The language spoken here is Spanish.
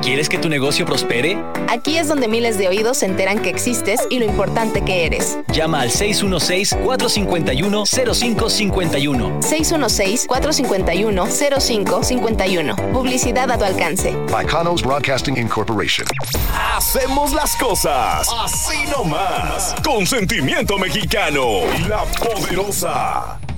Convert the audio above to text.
¿Quieres que tu negocio prospere? Aquí es donde miles de oídos se enteran que existes y lo importante que eres. Llama al 616-451-0551. 616-451-0551. Publicidad a tu alcance. Bacanos Broadcasting Incorporation. Hacemos las cosas así nomás, con sentimiento mexicano y La Poderosa.